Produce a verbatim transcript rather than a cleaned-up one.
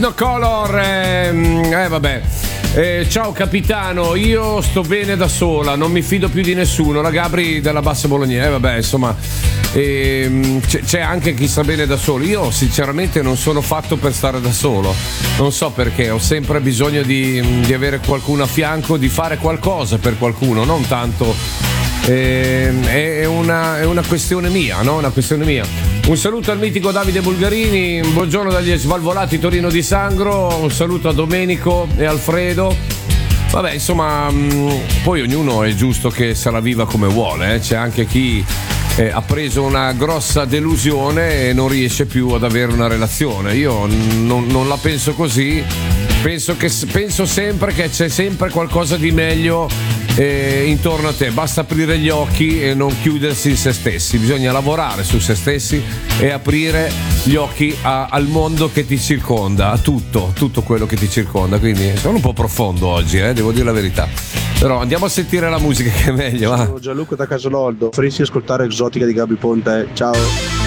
No Color, ehm, eh vabbè. Eh, ciao capitano, io sto bene da sola, non mi fido più di nessuno. La Gabri della Bassa Bologna, eh vabbè, insomma, ehm, c'è, c'è anche chi sta bene da solo. Io sinceramente non sono fatto per stare da solo, non so perché, ho sempre bisogno di, di avere qualcuno a fianco, di fare qualcosa per qualcuno, non tanto. Eh, è, una, è una questione mia, no? Una questione mia. Un saluto al mitico Davide Bulgarini, un buongiorno dagli Svalvolati Torino di Sangro, un saluto a Domenico e Alfredo. Vabbè, insomma, mh, poi ognuno è giusto che se la viva come vuole, eh? C'è anche chi eh, ha preso una grossa delusione e non riesce più ad avere una relazione. Io n- non, non la penso così, penso, che, penso sempre che c'è sempre qualcosa di meglio eh, intorno a te, basta aprire gli occhi e non chiudersi in se stessi, bisogna lavorare su se stessi e aprire gli occhi a, al mondo che ti circonda, a tutto, tutto quello che ti circonda. Quindi sono un po' profondo oggi, eh, devo dire la verità. Però andiamo a sentire la musica che è meglio. Ciao, Gianluca da Casaloldo, faresti ascoltare Esotica di Gabri Ponte, ciao.